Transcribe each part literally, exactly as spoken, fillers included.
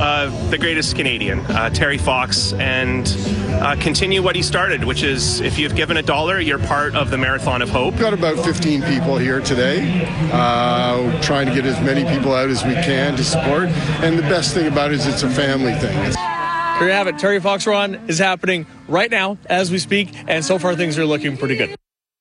uh, the greatest Canadian, uh, Terry Fox, and uh, continue what he started, which is if you've given a dollar, you're part of the Marathon of Hope. We've got about fifteen people here today, uh, trying to get as many people out as we can to support. And the best thing about it is it's a family thing. It's- There you have it. Terry Fox Run is happening right now as we speak, and so far things are looking pretty good.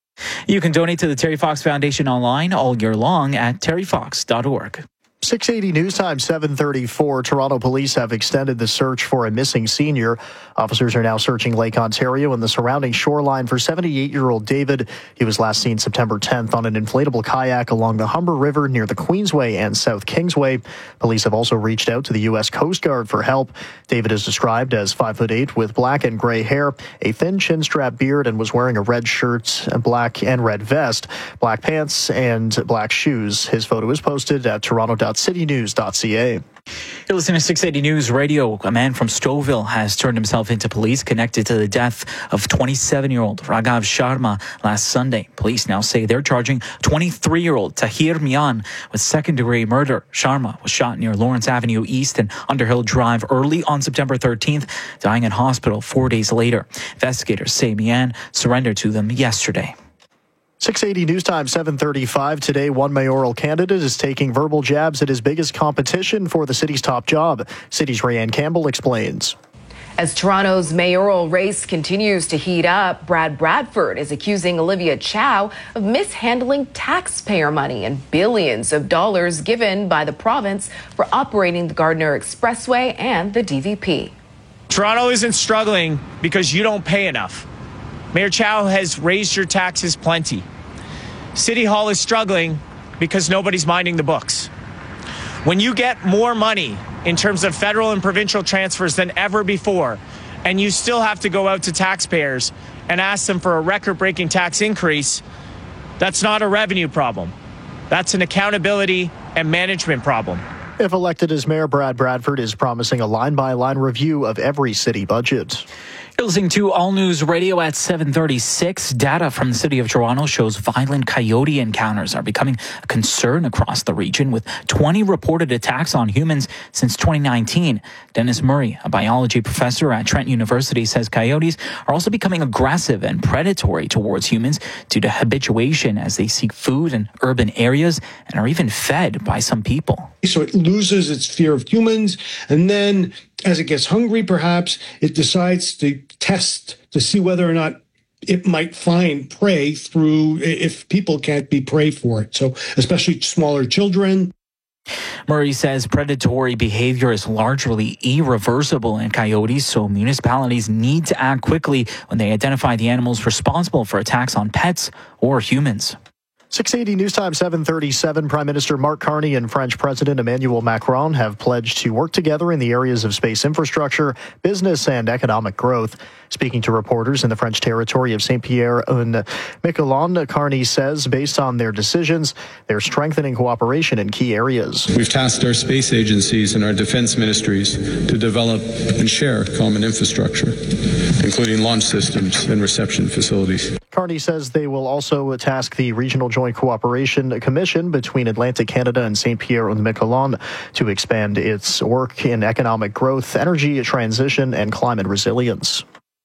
You can donate to the Terry Fox Foundation online all year long at terry fox dot org. six eighty News Time, seven thirty-four. Toronto police have extended the search for a missing senior. Officers are now searching Lake Ontario and the surrounding shoreline for seventy-eight-year-old David. He was last seen September tenth on an inflatable kayak along the Humber River near the Queensway and South Kingsway. Police have also reached out to the U S Coast Guard for help. David is described as five foot eight with black and gray hair, a thin chin-strap beard, and was wearing a red shirt, a black and red vest, black pants, and black shoes. His photo is posted at toronto dot city news dot c a. You're listening to six eighty News Radio. A man from Stouffville has turned himself into police connected to the death of twenty-seven-year-old Raghav Sharma last Sunday. Police now say they're charging twenty-three-year-old Tahir Mian with second-degree murder. Sharma was shot near Lawrence Avenue East and Underhill Drive early on September thirteenth, dying in hospital four days later. Investigators say Mian surrendered to them yesterday. six eighty News Time, seven thirty-five. Today, one mayoral candidate is taking verbal jabs at his biggest competition for the city's top job. City's Rayanne Campbell explains. As Toronto's mayoral race continues to heat up, Brad Bradford is accusing Olivia Chow of mishandling taxpayer money and billions of dollars given by the province for operating the Gardiner Expressway and the D V P. Toronto isn't struggling because you don't pay enough. Mayor Chow has raised your taxes plenty. City Hall is struggling because nobody's minding the books. When you get more money in terms of federal and provincial transfers than ever before, and you still have to go out to taxpayers and ask them for a record-breaking tax increase, that's not a revenue problem. That's an accountability and management problem. If elected as mayor, Brad Bradford is promising a line-by-line review of every city budget. You're listening to All News Radio at seven thirty-six. Data from the city of Toronto shows violent coyote encounters are becoming a concern across the region, with twenty reported attacks on humans since twenty nineteen. Dennis Murray, a biology professor at Trent University, says coyotes are also becoming aggressive and predatory towards humans due to habituation as they seek food in urban areas and are even fed by some people. So it loses its fear of humans, and then as it gets hungry, perhaps, it decides to test to see whether or not it might find prey through if people can't be prey for it. So especially smaller children. Murray says predatory behavior is largely irreversible in coyotes, so municipalities need to act quickly when they identify the animals responsible for attacks on pets or humans. six eighty News Time, seven thirty-seven. Prime Minister Mark Carney and French President Emmanuel Macron have pledged to work together in the areas of space infrastructure, business, and economic growth. Speaking to reporters in the French territory of Saint Pierre and Miquelon, Carney says based on their decisions, they're strengthening cooperation in key areas. We've tasked our space agencies and our defense ministries to develop and share common infrastructure, including launch systems and reception facilities. Carney says they will also task the Regional Joint Cooperation Commission between Atlantic Canada and Saint Pierre and Miquelon to expand its work in economic growth, energy transition, and climate resilience.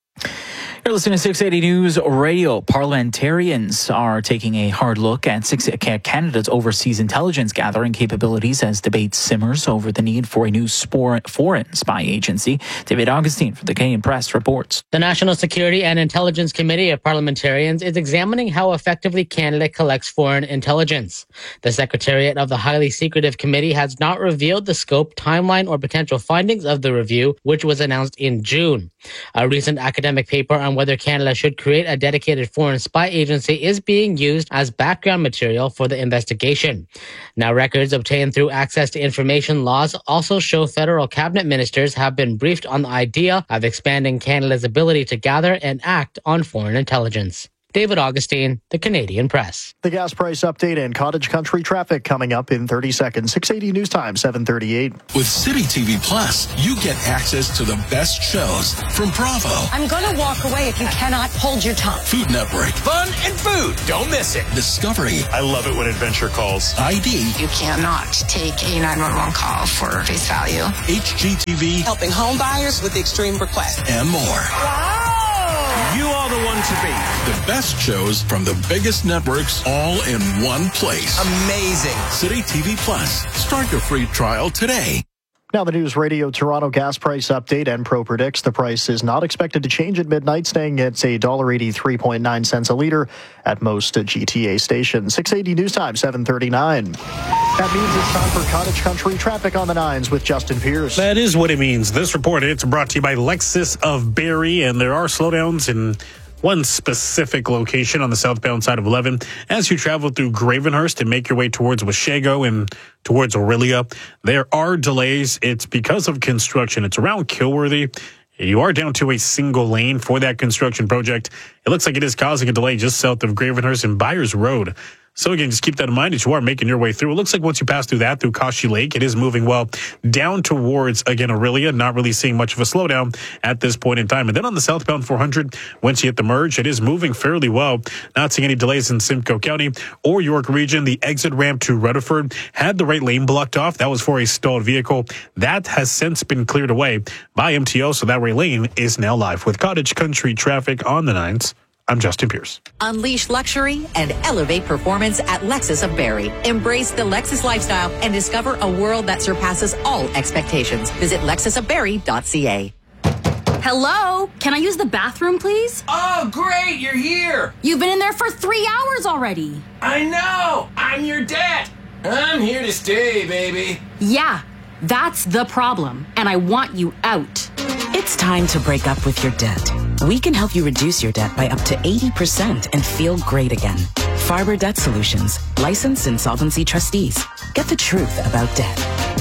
You're listening to six eighty News Radio. Parliamentarians are taking a hard look at six, Canada's overseas intelligence gathering capabilities as debate simmers over the need for a new spore, foreign spy agency. David Augustine for the Canadian Press reports. The National Security and Intelligence Committee of Parliamentarians is examining how effectively Canada collects foreign intelligence. The Secretariat of the highly secretive committee has not revealed the scope, timeline, or potential findings of the review, which was announced in June. A recent academic paper on whether Canada should create a dedicated foreign spy agency is being used as background material for the investigation. Now, records obtained through access to information laws also show federal cabinet ministers have been briefed on the idea of expanding Canada's ability to gather and act on foreign intelligence. David Augustine, The Canadian Press. The gas price update and cottage country traffic coming up in thirty seconds. six eighty News Time, seven thirty-eight. With City T V Plus, you get access to the best shows from Bravo. I'm going to walk away if you cannot hold your tongue. Food Network. Fun and food. Don't miss it. Discovery. I love it when Adventure calls. I D. You cannot take a nine one one call for face value. H G T V. Helping home buyers with extreme requests. And more. Wow. You are the one to beat. The best shows from the biggest networks all in one place. Amazing. City T V Plus. Start your free trial today. Now the News Radio Toronto gas price update. Enpro predicts the price is not expected to change at midnight, staying at one dollar eighty-three point nine cents a litre at most G T A stations. six eighty News Time, seven thirty-nine. That means it's time for cottage country traffic on the nines with Justin Pierce. That is what it means. This report, it's brought to you by Lexus of Barrie, and there are slowdowns in one specific location on the southbound side of eleven. As you travel through Gravenhurst and make your way towards Washego and towards Orillia, there are delays. It's because of construction. It's around Kilworthy. You are down to a single lane for that construction project. It looks like it is causing a delay just south of Gravenhurst and Byers Road. So again, just keep that in mind as you are making your way through. It looks like once you pass through that, through Kashi Lake, it is moving well down towards, again, Orillia, not really seeing much of a slowdown at this point in time. And then on the southbound four hundred, once you hit the merge, it is moving fairly well. Not seeing any delays in Simcoe County or York Region. The exit ramp to Rutherford had the right lane blocked off. That was for a stalled vehicle. That has since been cleared away by M T O, so that right lane is now live. With cottage country traffic on the nines, I'm Justin Pierce. Unleash luxury and elevate performance at Lexus of Barrie. Embrace the Lexus lifestyle and discover a world that surpasses all expectations. Visit lexus of barrie dot c a. Hello? Can I use the bathroom, please? Oh, great, you're here. You've been in there for three hours already. I know. I'm your dad. I'm here to stay, baby. Yeah, that's the problem, and I want you out. It's time to break up with your debt. We can help you reduce your debt by up to eighty percent and feel great again. Farber Debt Solutions, licensed insolvency trustees. Get the truth about debt.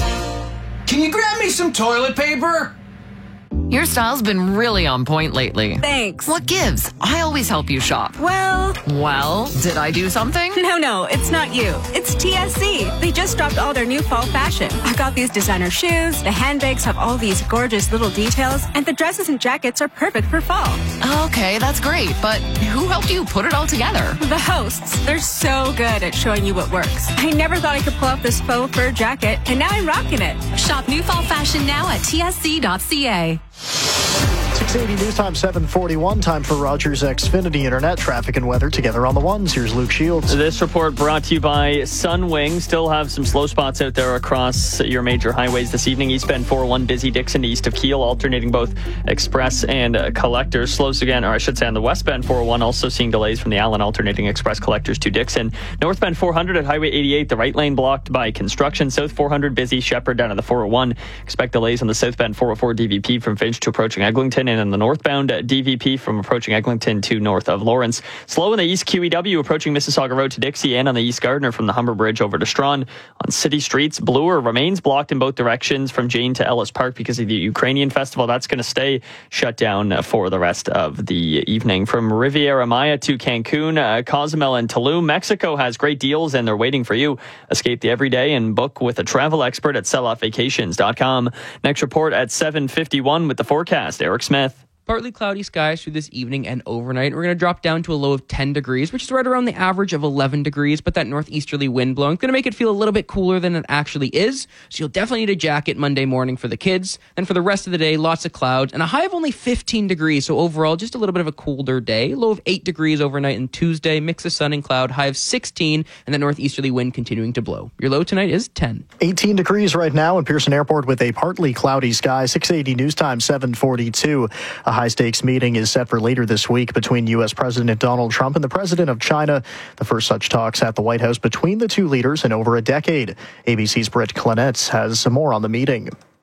Can you grab me some toilet paper? Your style's been really on point lately. Thanks. What gives? I always help you shop. Well... Well, did I do something? No, no, it's not you. It's T S C. They just dropped all their new fall fashion. I got these designer shoes, the handbags have all these gorgeous little details, and the dresses and jackets are perfect for fall. Okay, that's great, but who helped you put it all together? The hosts. They're so good at showing you what works. I never thought I could pull off this faux fur jacket, and now I'm rocking it. Shop new fall fashion now at T S C dot C A. six eighty News Time, seven forty-one. Time for Rogers Xfinity Internet traffic and weather together on the ones. Here's Luke Shields. This report brought to you by Sunwing. Still have some slow spots out there across your major highways this evening. Eastbound four oh one busy Dixon to east of Kiel, alternating both express and uh, collectors. Slows again, or I should say on the westbound four oh one, also seeing delays from the Allen, alternating express collectors to Dixon. Northbound four hundred at Highway eighty-eight, the right lane blocked by construction. South four hundred busy Shepherd down to the four oh one. Expect delays on the southbound four oh four D V P from Finch to approaching Eglinton, and in the northbound D V P from approaching Eglinton to north of Lawrence. Slow in the east Q E W approaching Mississauga Road to Dixie, and on the east Gardiner from the Humber Bridge over to Strawn. On city streets, Bloor remains blocked in both directions from Jane to Ellis Park because of the Ukrainian festival. That's going to stay shut down for the rest of the evening. From Riviera Maya to Cancun, uh, Cozumel and Tulum, Mexico has great deals and they're waiting for you. Escape the everyday and book with a travel expert at sell off vacations dot com. Next report at seven fifty-one with the forecast. Eric Smith. Partly cloudy skies through this evening and overnight. We're going to drop down to a low of ten degrees, which is right around the average of eleven degrees, but that northeasterly wind blowing is going to make it feel a little bit cooler than it actually is, so you'll definitely need a jacket Monday morning for the kids. Then for the rest of the day, lots of clouds and a high of only fifteen degrees, so overall just a little bit of a colder day. Low of eight degrees overnight and Tuesday, mix of sun and cloud, high of sixteen, and the northeasterly wind continuing to blow. Your low tonight is ten. eighteen degrees right now in Pearson Airport with a partly cloudy sky. six eighty News Time, seven forty-two. A high-stakes meeting is set for later this week between U S President Donald Trump and the President of China. The first such talks at the White House between the two leaders in over a decade. A B C's Britt Clenetz has some more on the meeting.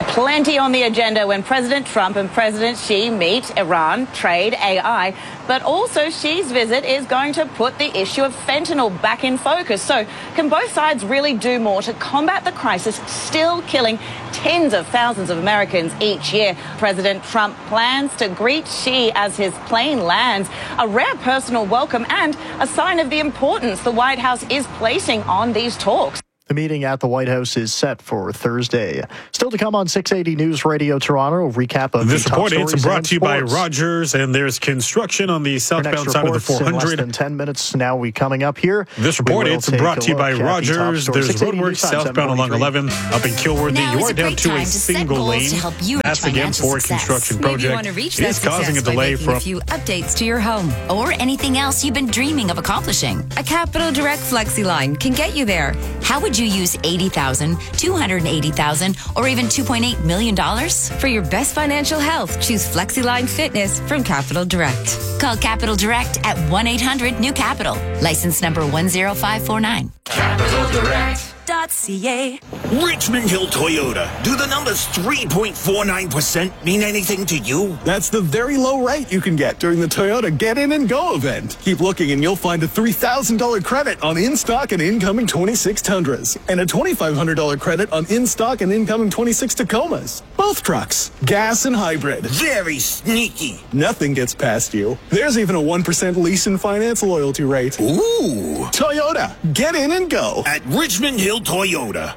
Plenty on the agenda when President Trump and President Xi meet. Iran, trade, A I. But also Xi's visit is going to put the issue of fentanyl back in focus. So can both sides really do more to combat the crisis still killing tens of thousands of Americans each year? President Trump plans to greet Xi as his plane lands, a rare personal welcome and a sign of the importance the White House is placing on these talks. The meeting at the White House is set for Thursday. Still to come on six eighty News Radio Toronto, a recap of this the top report. It's brought to you by Rogers, and there's construction on the southbound side of the four hundred. In less than ten minutes now, we coming up here. This report it's brought to you by Rogers. There's roadworks southbound along eleven up in Kilworthy. You are down to a single lane. That's again for a construction project. It is causing a delay from a few updates to your home or anything else you've been dreaming of accomplishing. A Capital Direct FlexiLine can get you there. How would you use eighty thousand dollars, two hundred eighty thousand dollars, or even two point eight million dollars? For your best financial health, choose FlexiLine Fitness from Capital Direct. Call Capital Direct at one eight hundred new capital. License number one zero five four nine. Capital Direct. .ca. Richmond Hill Toyota. Do the numbers three point four nine percent mean anything to you? That's the very low rate you can get during the Toyota Get In and Go event. Keep looking and you'll find a three thousand dollars credit on in-stock and incoming twenty-six Tundras and a twenty-five hundred dollars credit on in-stock and incoming twenty-six Tacomas. Both trucks, gas and hybrid. Very sneaky. Nothing gets past you. There's even a one percent lease and finance loyalty rate. Ooh. Toyota. Get in and go. At Richmond Hill Toyota.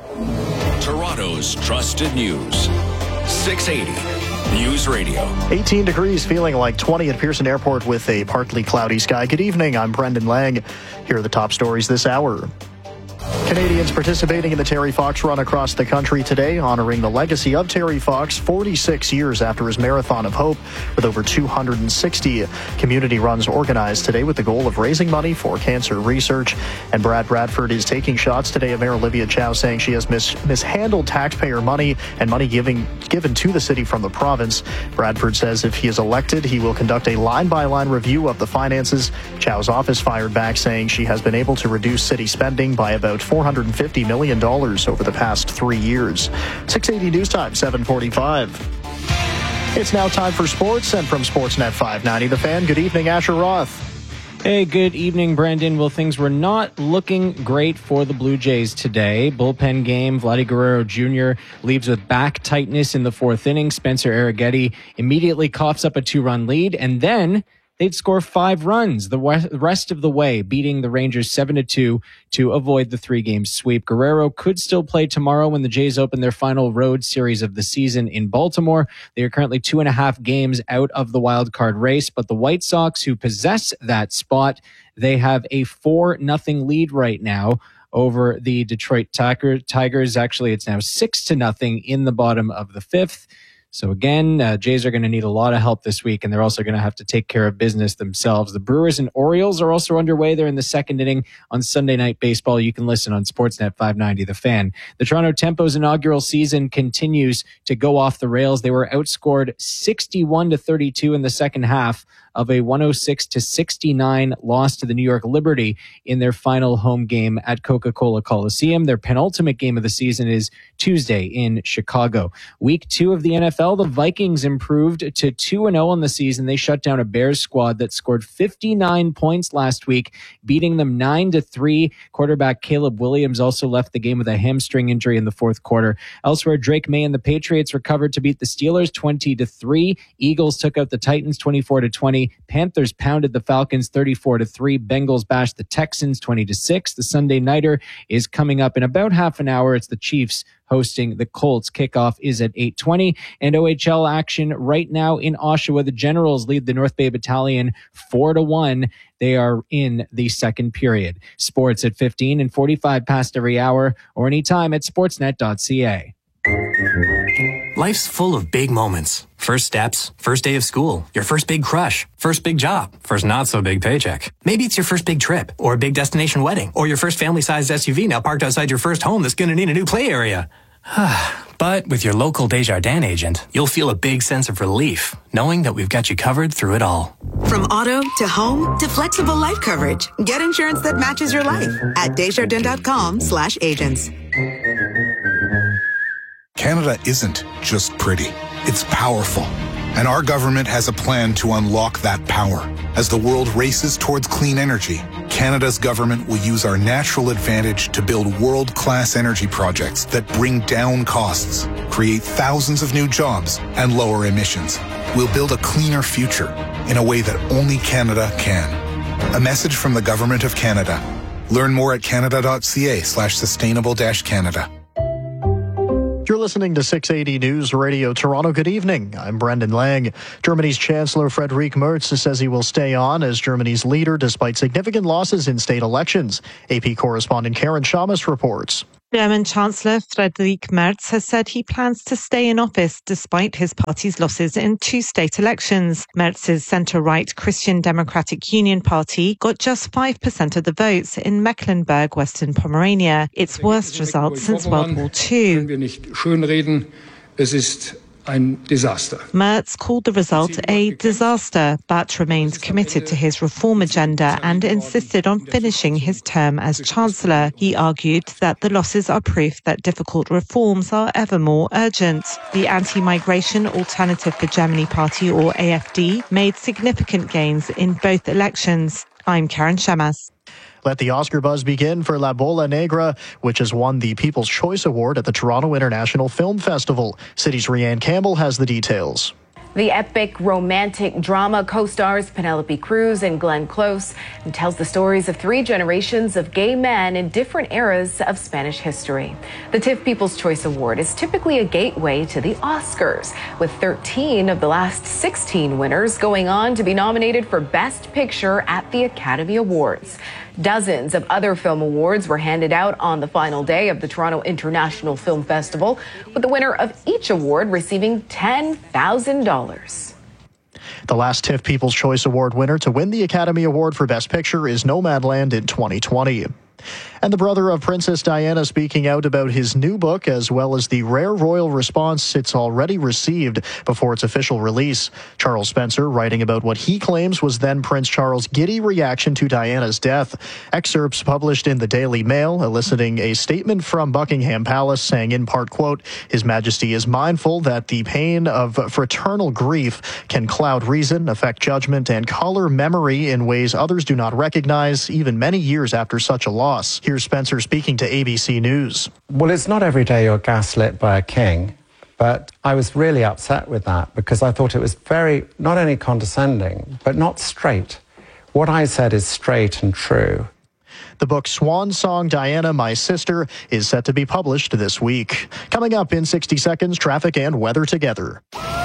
Toronto's trusted news. six eighty News Radio. eighteen degrees, feeling like twenty at Pearson Airport with a partly cloudy sky. Good evening, I'm Brendan Lang. Here are the top stories this hour. Canadians participating in the Terry Fox Run across the country today, honoring the legacy of Terry Fox forty-six years after his Marathon of Hope, with over two hundred sixty community runs organized today with the goal of raising money for cancer research. And Brad Bradford is taking shots today at Mayor Olivia Chow, saying she has mis- mishandled taxpayer money and money giving, given to the city from the province. Bradford says if he is elected, he will conduct a line-by-line review of the finances. Chow's office fired back, saying she has been able to reduce city spending by about four hundred fifty million dollars over the past three years. six eighty News Time, seven forty-five. It's now time for sports, and from Sportsnet five ninety The Fan, good evening, Asher Roth. Hey, good evening, Brendan. Well, things were not looking great for the Blue Jays today. Bullpen game, Vladdy Guerrero Junior leaves with back tightness in the fourth inning. Spencer Arrighetti immediately coughs up a two-run lead, and then they'd score five runs the rest of the way, beating the Rangers seven to two to avoid the three-game sweep. Guerrero could still play tomorrow when the Jays open their final road series of the season in Baltimore. They are currently two and a half games out of the wild card race, but the White Sox, who possess that spot, they have a four nothing lead right now over the Detroit Tigers. Actually, it's now six to nothing in the bottom of the fifth. So again, uh, Jays are going to need a lot of help this week, and they're also going to have to take care of business themselves. The Brewers and Orioles are also underway. They're in the second inning on Sunday Night Baseball. You can listen on Sportsnet five ninety The Fan. The Toronto Tempo's inaugural season continues to go off the rails. They were outscored sixty-one to thirty-two in the second half of a one oh six to sixty-nine loss to the New York Liberty in their final home game at Coca-Cola Coliseum. Their penultimate game of the season is Tuesday in Chicago. Week two of the N F L, the Vikings improved to two and oh on the season. They shut down a Bears squad that scored fifty-nine points last week, beating them nine to three. Quarterback Caleb Williams also left the game with a hamstring injury in the fourth quarter. Elsewhere, Drake May and the Patriots recovered to beat the Steelers twenty to three. Eagles took out the Titans twenty-four to twenty. Panthers pounded the Falcons thirty-four to three. Bengals bashed the Texans twenty to six. The Sunday Nighter is coming up in about half an hour. It's the Chiefs hosting the Colts. Kickoff is at eight twenty. And O H L action right now in Oshawa. The Generals lead the North Bay Battalion four to one. They are in the second period. Sports at fifteen and forty-five past every hour, or anytime at sportsnet dot c a. Life's full of big moments. First steps, first day of school, your first big crush, first big job, first not so big paycheck. Maybe it's your first big trip, or a big destination wedding, or your first family-sized S U V now parked outside your first home that's going to need a new play area. But with your local Desjardins agent, you'll feel a big sense of relief, knowing that we've got you covered through it all. From auto to home to flexible life coverage, get insurance that matches your life at Desjardins dot com slash agents. Canada isn't just pretty, it's powerful. And our government has a plan to unlock that power. As the world races towards clean energy, Canada's government will use our natural advantage to build world-class energy projects that bring down costs, create thousands of new jobs, and lower emissions. We'll build a cleaner future in a way that only Canada can. A message from the Government of Canada. Learn more at canada.ca slash sustainable dash Canada. You're listening to six eighty News Radio Toronto. Good evening. I'm Brendan Lang. Germany's Chancellor Friedrich Merz says he will stay on as Germany's leader despite significant losses in state elections. A P correspondent Karen Shamas reports. German Chancellor Friedrich Merz has said he plans to stay in office despite his party's losses in two state elections. Merz's centre-right Christian Democratic Union Party got just five percent of the votes in Mecklenburg, Western Pomerania, its worst result since World War Two. Ein Desaster. Merz called the result a disaster, but remained committed to his reform agenda and insisted on finishing his term as Chancellor. He argued that the losses are proof that difficult reforms are ever more urgent. The Anti-Migration Alternative for Germany Party, or A F D, made significant gains in both elections. I'm Karen Shamas. Let the Oscar buzz begin for La Bola Negra, which has won the People's Choice Award at the Toronto International Film Festival. City's Rianne Campbell has the details. The epic romantic drama co-stars Penelope Cruz and Glenn Close and tells the stories of three generations of gay men in different eras of Spanish history. The T I F F People's Choice Award is typically a gateway to the Oscars, with thirteen of the last sixteen winners going on to be nominated for Best Picture at the Academy Awards. Dozens of other film awards were handed out on the final day of the Toronto International Film Festival, with the winner of each award receiving ten thousand dollars. The last T I F F People's Choice Award winner to win the Academy Award for Best Picture is Nomadland in twenty twenty. And the brother of Princess Diana speaking out about his new book, as well as the rare royal response it's already received before its official release. Charles Spencer writing about what he claims was then Prince Charles' giddy reaction to Diana's death. Excerpts published in the Daily Mail eliciting a statement from Buckingham Palace saying in part, quote, His Majesty is mindful that the pain of fraternal grief can cloud reason, affect judgment, and color memory in ways others do not recognize, even many years after such a loss. Here's Spencer speaking to A B C News. Well, it's not every day you're gaslit by a king, but I was really upset with that because I thought it was very, not only condescending, but not straight. What I said is straight and true. The book Swan Song, Diana, My Sister is set to be published this week. Coming up in sixty seconds, traffic and weather together.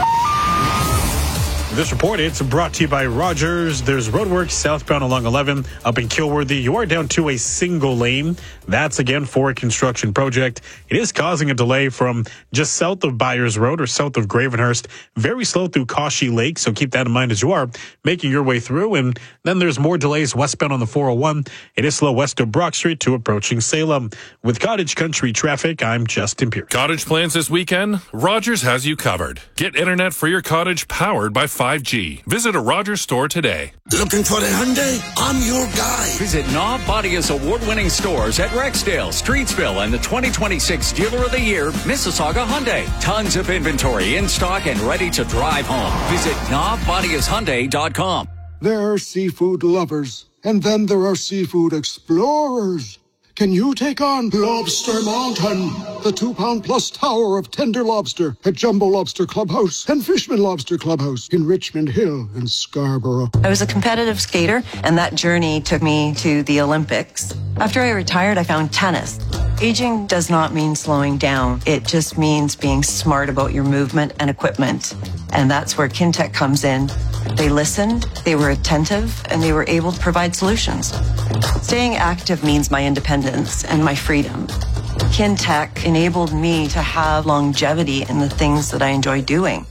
This report, it's brought to you by Rogers. There's roadwork southbound along eleven up in Kilworthy. You are down to a single lane. That's, again, for a construction project. It is causing a delay from just south of Byers Road or south of Gravenhurst. Very slow through Cauchy Lake, so keep that in mind as you are making your way through. And then there's more delays westbound on the four oh one. It is slow west of Brock Street to approaching Salem. With Cottage Country traffic, I'm Justin Pierce. Cottage plans this weekend? Rogers has you covered. Get internet for your cottage powered by five G. Visit a Rogers store today. Looking for a Hyundai? I'm your guy. Visit Knob Bodia's award-winning stores at Rexdale, Streetsville, and the twenty twenty-six Dealer of the Year, Mississauga Hyundai. Tons of inventory in stock and ready to drive home. Visit knob bodias hyundai dot com. There are seafood lovers, and then there are seafood explorers. Can you take on Lobster Mountain, the two-pound-plus tower of tender lobster at Jumbo Lobster Clubhouse and Fishman Lobster Clubhouse in Richmond Hill and Scarborough? I was a competitive skater, and that journey took me to the Olympics. After I retired, I found tennis. Aging does not mean slowing down. It just means being smart about your movement and equipment. And that's where Kintec comes in. They listened, they were attentive, and they were able to provide solutions. Staying active means my independence and my freedom. Kintec enabled me to have longevity in the things that I enjoy doing.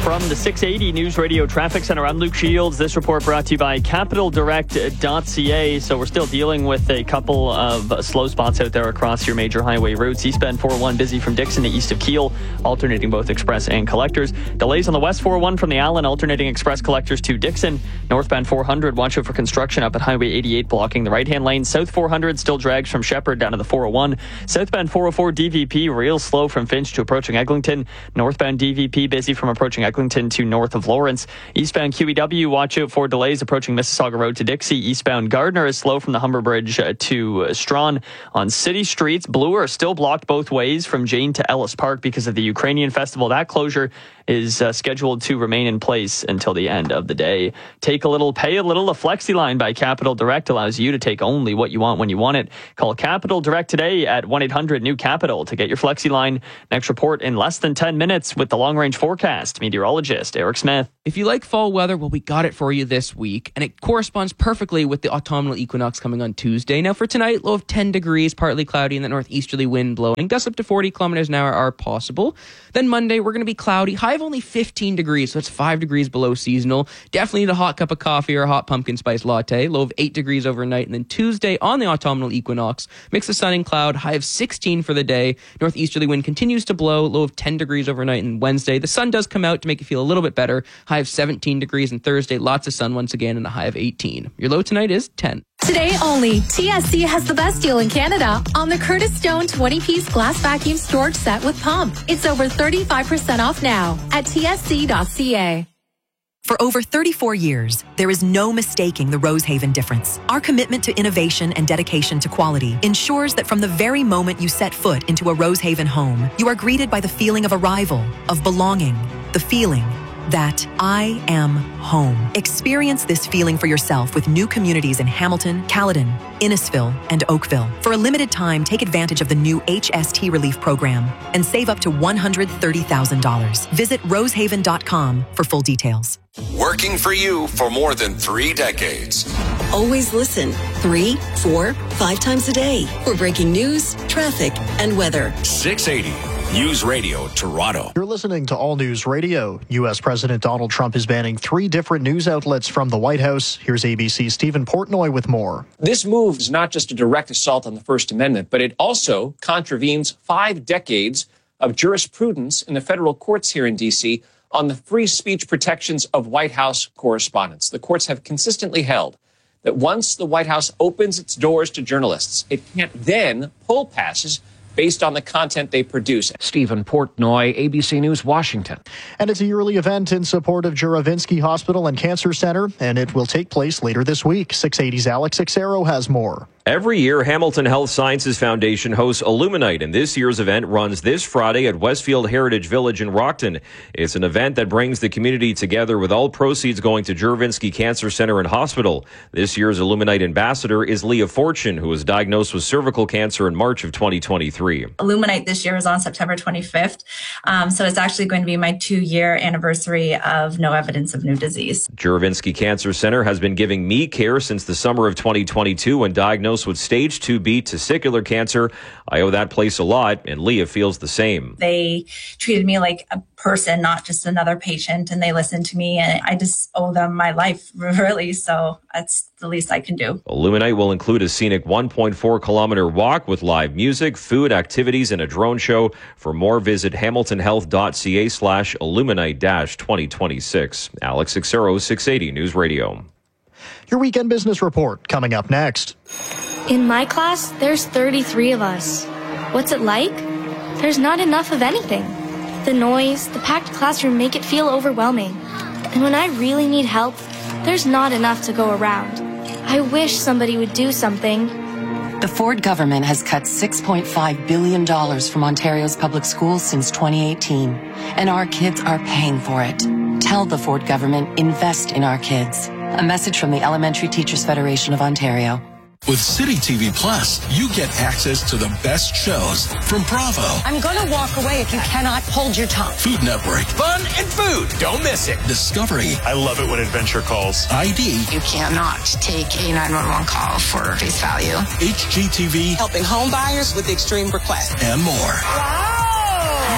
From the six eighty News Radio Traffic Center, I'm Luke Shields. This report brought to you by capital direct dot c a. So we're still dealing with a couple of slow spots out there across your major highway routes. Eastbound four oh one busy from Dixon to east of Kiel, alternating both express and collectors. Delays on the west four oh one from the Allen, alternating express collectors to Dixon. Northbound four hundred, watch out for construction up at Highway eighty-eight, blocking the right-hand lane. South four hundred still drags from Shepherd down to the four oh one. Southbound four oh four D V P, real slow from Finch to approaching Eglinton. Northbound D V P busy from approaching Eglinton to north of Lawrence. Eastbound Q E W, watch out for delays approaching Mississauga Road to Dixie. Eastbound Gardner is slow from the Humber Bridge uh, to uh, Strawn. On city streets, Bloor are still blocked both ways from Jane to Ellis Park because of the Ukrainian festival. That closure is uh, scheduled to remain in place until the end of the day. Take a little, pay a little. A FlexiLine by Capital Direct allows you to take only what you want when you want it. Call Capital Direct today at one eight hundred new capital to get your FlexiLine. Next report in less than ten minutes with the long-range forecast. Meteorologist Eric Smith. If you like fall weather, well, we got it for you this week, and it corresponds perfectly with the autumnal equinox coming on Tuesday. Now, for tonight, low of ten degrees, partly cloudy, and the northeasterly wind blowing. Gusts up to forty kilometers an hour are possible. Then Monday, we're going to be cloudy, high of only fifteen degrees, so it's five degrees below seasonal. Definitely need a hot cup of coffee or a hot pumpkin spice latte. Low of eight degrees overnight. And then Tuesday, on the autumnal equinox, mix of sun and cloud, high of sixteen for the day. Northeasterly wind continues to blow, low of ten degrees overnight. And Wednesday, the sun does come out to make you feel a little bit better. High of seventeen degrees. And Thursday, lots of sun once again, and a high of eighteen. Your low tonight is ten. Today only, T S C has the best deal in Canada on the Curtis Stone twenty-piece glass vacuum storage set with pump. It's over thirty-five percent off now at T S C dot C A. For over thirty-four years, there is no mistaking the Rosehaven difference. Our commitment to innovation and dedication to quality ensures that from the very moment you set foot into a Rosehaven home, you are greeted by the feeling of arrival, of belonging, the feeling that I am home. Experience this feeling for yourself with new communities in Hamilton, Caledon, Innisfil, and Oakville. For a limited time, take advantage of the new H S T Relief Program and save up to one hundred thirty thousand dollars. Visit rosehaven dot com for full details. Working for you for more than three decades. Always listen three, four, five times a day for breaking news, traffic, and weather. six eighty News Radio Toronto. You're listening to All News Radio. U S. President Donald Trump is banning three different news outlets from the White House. Here's A B C's Stephen Portnoy with more. This move is not just a direct assault on the First Amendment, but it also contravenes five decades of jurisprudence in the federal courts here in D C on the free speech protections of White House correspondence. The courts have consistently held that once the White House opens its doors to journalists, it can't then pull passes based on the content they produce. Stephen Portnoy, A B C News, Washington. And it's a yearly event in support of Juravinski Hospital and Cancer Center, and it will take place later this week. six eighty's Alex Xero has more. Every year, Hamilton Health Sciences Foundation hosts Illuminite, and this year's event runs this Friday at Westfield Heritage Village in Rockton. It's an event that brings the community together with all proceeds going to Juravinski Cancer Center and Hospital. This year's Illuminite ambassador is Leah Fortune, who was diagnosed with cervical cancer in March of twenty twenty-three. Illuminite this year is on September twenty-fifth, um, so it's actually going to be my two-year anniversary of no evidence of new disease. Juravinski Cancer Center has been giving me care since the summer of twenty twenty-two when diagnosed with stage two B testicular cancer. I owe that place a lot, and Leah feels the same. They treated me like a person, not just another patient, and they listened to me, and I just owe them my life, really, so that's the least I can do. Illuminite will include a scenic one point four kilometer walk with live music, food, activities, and a drone show. For more, visit hamiltonhealth.ca slash illuminite dash 2026. Alex Xero, six eighty News Radio. Your weekend business report coming up next. In my class, there's thirty-three of us. What's it like? There's not enough of anything. The noise, the packed classroom make it feel overwhelming. And when I really need help, there's not enough to go around. I wish somebody would do something. The Ford government has cut six point five billion dollars from Ontario's public schools since twenty eighteen, and our kids are paying for it. Tell the Ford government, invest in our kids. A message from the Elementary Teachers Federation of Ontario. With City T V Plus, you get access to the best shows from Bravo. I'm going to walk away if you cannot hold your tongue. Food Network. Fun and food. Don't miss it. Discovery. I love it when Adventure calls. I D. You cannot take a nine one one call for face value. H G T V. Helping home buyers with extreme requests. And more. Wow.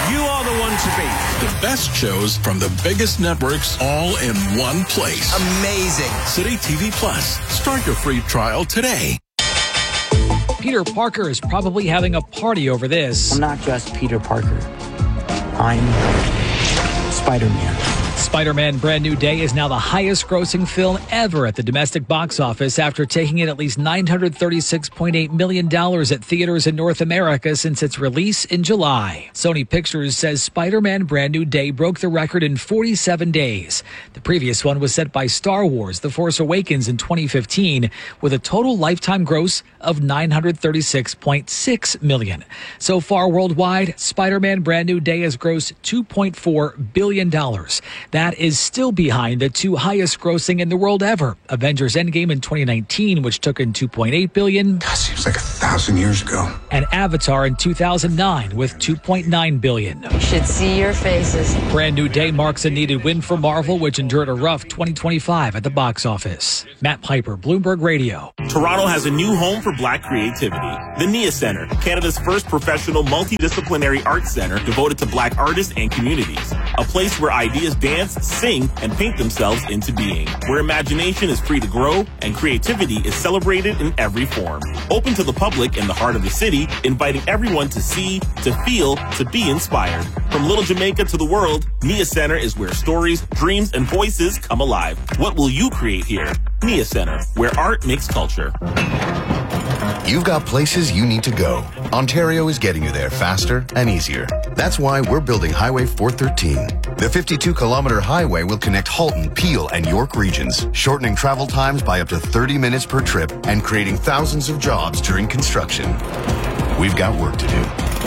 You are the one to beat. The best shows from the biggest networks all in one place. Amazing. City T V Plus. Start your free trial today. Peter Parker is probably having a party over this. I'm not just Peter Parker. I'm Spider-Man. Spider-Man Brand New Day is now the highest-grossing film ever at the domestic box office after taking in at least nine hundred thirty-six point eight million dollars at theaters in North America since its release in July. Sony Pictures says Spider-Man Brand New Day broke the record in forty-seven days. The previous one was set by Star Wars The Force Awakens in twenty fifteen, with a total lifetime gross of nine hundred thirty-six point six million dollars. So far worldwide, Spider-Man Brand New Day has grossed two point four billion dollars. That is still behind the two highest grossing in the world ever, Avengers Endgame in twenty nineteen, which took in two point eight billion dollars. God, seems like a thousand years ago. And Avatar in two thousand nine with two point nine billion dollars. You should see your faces. Brand New Day marks a needed win for Marvel, which endured a rough twenty twenty-five at the box office. Matt Piper, Bloomberg Radio. Toronto has a new home for Black creativity. The Nia Centre, Canada's first professional multidisciplinary arts center devoted to Black artists and communities. A place where ideas dance, sing, and paint themselves into being. Where imagination is free to grow and creativity is celebrated in every form. Open to the public in the heart of the city, inviting everyone to see, to feel, to be inspired. From Little Jamaica to the world, Nia Centre is where stories, dreams, and voices come alive. What will you create here? Nia Centre, where art makes culture. You've got places you need to go. Ontario is getting you there faster and easier. That's why we're building Highway four thirteen. The fifty-two kilometer highway will connect Halton, Peel, and York regions, shortening travel times by up to thirty minutes per trip and creating thousands of jobs during construction. We've got work to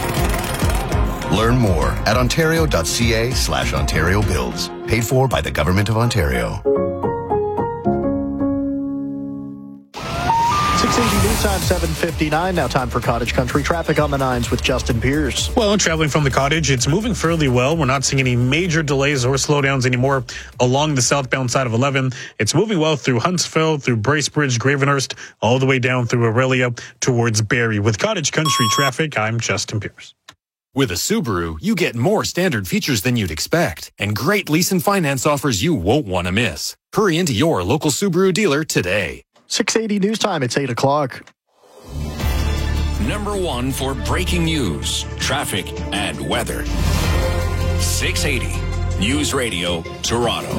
do. Learn more at ontario.ca slash Ontario Builds. Paid for by the Government of Ontario. six eighty News Time, seven fifty-nine. Now time for Cottage Country traffic on the nines with Justin Pierce. Well, traveling from the Cottage, it's moving fairly well. We're not seeing any major delays or slowdowns anymore along the southbound side of eleven. It's moving well through Huntsville, through Bracebridge, Gravenhurst, all the way down through Aurelia towards Barrie. With Cottage Country traffic, I'm Justin Pierce. With a Subaru, you get more standard features than you'd expect and great lease and finance offers you won't want to miss. Hurry into your local Subaru dealer today. six eighty News Time, it's eight o'clock. Number one for breaking news, traffic, and weather. six eighty News Radio, Toronto.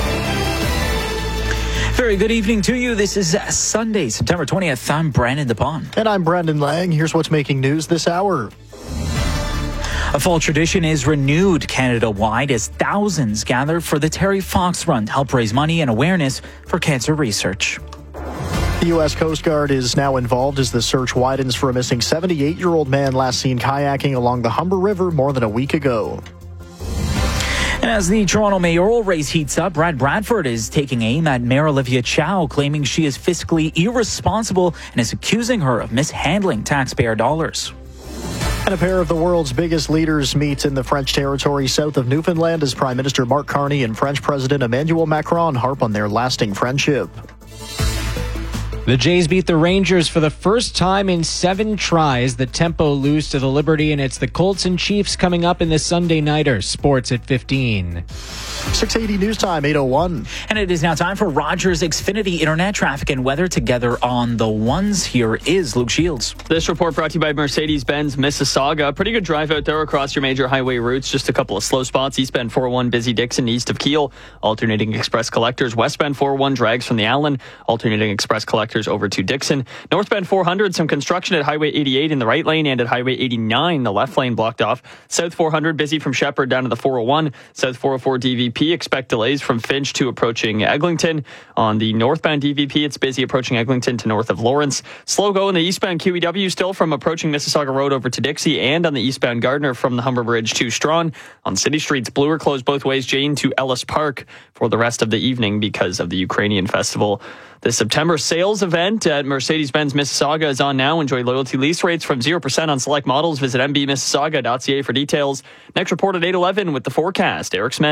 Very good evening to you. This is Sunday, September twentieth. I'm Brandon DePon. And I'm Brendan Lang. Here's what's making news this hour. A fall tradition is renewed Canada-wide as thousands gather for the Terry Fox Run to help raise money and awareness for cancer research. The U S Coast Guard is now involved as the search widens for a missing seventy-eight-year-old man last seen kayaking along the Humber River more than a week ago. And as the Toronto mayoral race heats up, Brad Bradford is taking aim at Mayor Olivia Chow, claiming she is fiscally irresponsible and is accusing her of mishandling taxpayer dollars. And a pair of the world's biggest leaders meet in the French territory south of Newfoundland as Prime Minister Mark Carney and French President Emmanuel Macron harp on their lasting friendship. The Jays beat the Rangers for the first time in seven tries. The tempo lose to the Liberty, and it's the Colts and Chiefs coming up in the Sunday Nighter. Sports at fifteen. six eighty News Time, eight oh one. And it is now time for Rogers Xfinity Internet traffic and weather together on the ones. Here is Luke Shields. This report brought to you by Mercedes-Benz Mississauga. Pretty good drive out there across your major highway routes. Just a couple of slow spots. Eastbound four oh one, busy Dixon, east of Kiel. Alternating express collectors. Westbound four oh one drags from the Allen. Alternating express collectors over to Dixon. Northbound four hundred, some construction at Highway eighty-eight in the right lane and at Highway eighty-nine, the left lane blocked off. South four hundred, busy from Shepherd down to the four oh one. South four oh four D V P, expect delays from Finch to approaching Eglinton. On the northbound D V P, it's busy approaching Eglinton to north of Lawrence. Slow go in the eastbound Q E W still from approaching Mississauga Road over to Dixie, and on the eastbound Gardner from the Humber Bridge to Strawn. On city streets, Bloor closed both ways Jane to Ellis Park for the rest of the evening because of the Ukrainian festival. The September sales event at Mercedes-Benz Mississauga is on now. Enjoy loyalty lease rates from zero percent on select models. Visit m b mississauga dot c a for details. Next report at eight eleven with the forecast. Eric Smith.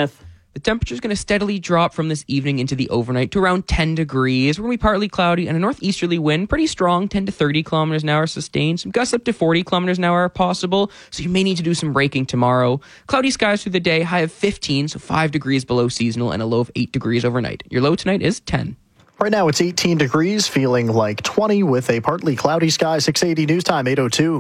The temperature is going to steadily drop from this evening into the overnight to around ten degrees. We're going to be partly cloudy and a northeasterly wind, pretty strong, ten to thirty kilometers an hour sustained. Some gusts up to forty kilometers an hour are possible, so you may need to do some braking tomorrow. Cloudy skies through the day, high of fifteen, so five degrees below seasonal, and a low of eight degrees overnight. Your low tonight is ten. Right now it's eighteen degrees, feeling like twenty with a partly cloudy sky. six eighty News Time, eight oh two.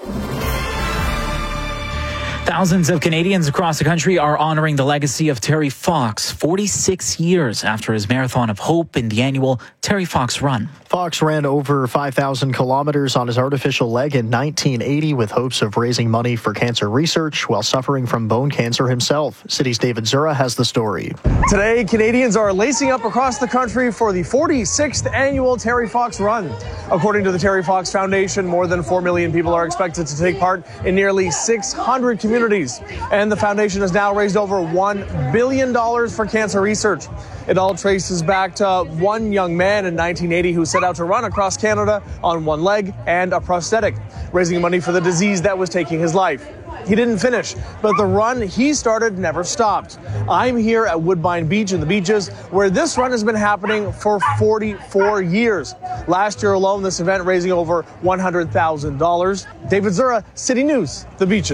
Thousands of Canadians across the country are honoring the legacy of Terry Fox, forty-six years after his Marathon of Hope in the annual Terry Fox Run. Fox ran over five thousand kilometers on his artificial leg in nineteen eighty with hopes of raising money for cancer research while suffering from bone cancer himself. City's David Zura has the story. Today, Canadians are lacing up across the country for the forty-sixth annual Terry Fox Run. According to the Terry Fox Foundation, more than four million people are expected to take part in nearly six hundred communities. And the foundation has now raised over one billion dollars for cancer research. It all traces back to one young man in nineteen eighty who set out to run across Canada on one leg and a prosthetic, raising money for the disease that was taking his life. He didn't finish, but the run he started never stopped. I'm here at Woodbine Beach in the Beaches, where this run has been happening for forty-four years. Last year alone, this event raising over one hundred thousand dollars. David Zura, City News, the Beaches.